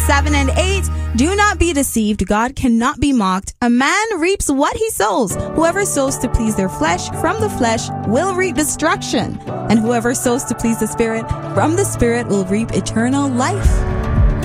7 and 8. Do not be deceived. God cannot be mocked. A man reaps what he sows. Whoever sows to please their flesh from the flesh will reap destruction. And whoever sows to please the Spirit from the Spirit will reap eternal life.